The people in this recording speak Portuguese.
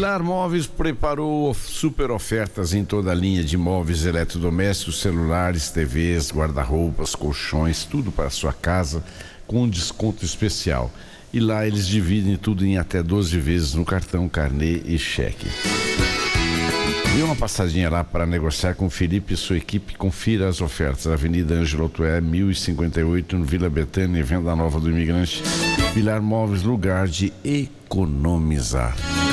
Vilar Móveis preparou super ofertas em toda a linha de móveis eletrodomésticos, celulares, TVs, guarda-roupas, colchões, tudo para a sua casa com um desconto especial. E lá eles dividem tudo em até 12 vezes no cartão, carnê e cheque. Dê uma passadinha lá para negociar com o Felipe e sua equipe. Confira as ofertas. Avenida Ângelo Otué, 1058, no Vila Betânia, Venda Nova do Imigrante. Vilar Móveis, lugar de economizar.